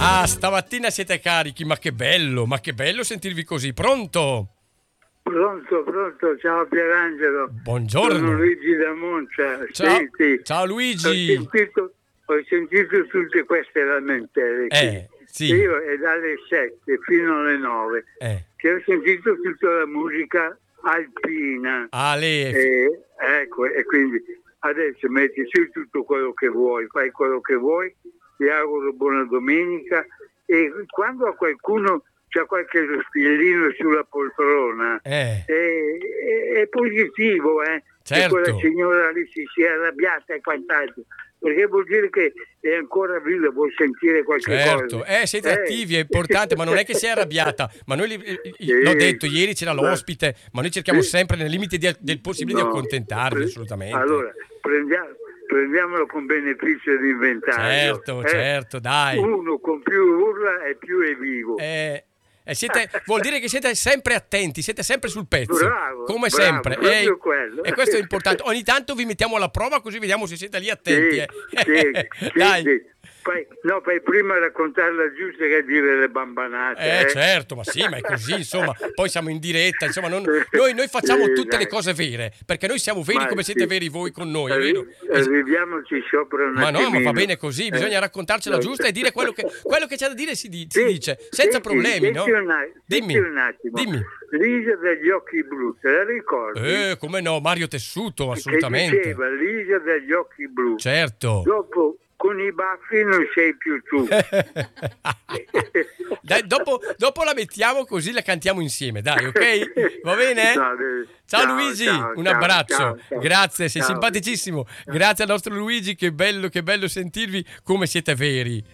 Ah, stamattina siete carichi, ma che bello sentirvi così. Pronto? Pronto, ciao Pierangelo. Buongiorno. Sono Luigi da Monza. Ciao, Senti, ciao Luigi. Ho sentito tutte queste lamentele qui. Sì. Io è dalle 7 fino alle 9 che ho sentito tutta la musica alpina. Ecco, e quindi adesso metti su tutto quello che vuoi, fai quello che vuoi, ti auguro buona domenica, e quando a qualcuno c'è qualche spillino sulla poltrona è positivo, certo. Che quella signora lì si sia arrabbiata e quant'altro, perché vuol dire che è ancora viva, vuol sentire qualche cosa. Siete attivi, è importante, ma non è che si è arrabbiata, ma noi l'ho detto ieri, c'era l'ospite, ma noi cerchiamo sempre nei limiti del possibile di accontentarvi, assolutamente. Allora prendiamolo con beneficio di inventario. Certo, dai. Uno con più urla e più è vivo. Vuol dire che siete sempre attenti, siete sempre sul pezzo. Bravo, come sempre. Quello. E questo è importante. Ogni tanto vi mettiamo alla prova, così vediamo se siete lì attenti. Dai. Poi prima raccontarla giusta che dire le bambanate. Certo, ma è così, insomma. Poi siamo in diretta, insomma, noi facciamo tutte le cose vere, perché noi siamo veri come siete veri voi con noi, è vero? Arriviamoci sopra un attimino. Ma va bene così, bisogna raccontarcela giusta e dire quello che c'è da dire si dice, senza problemi, no? Dimmi un attimo. Lisa degli occhi blu, te la ricordi? Come no, Mario Tessuto, assolutamente. Che diceva Lisa degli occhi blu. Certo. Dopo con i baffi non sei più tu. Dai, dopo la mettiamo così la cantiamo insieme, dai, ok? Va bene? Ciao Luigi, un abbraccio. Ciao. Grazie, sei simpaticissimo. Grazie al nostro Luigi, che bello sentirvi come siete veri.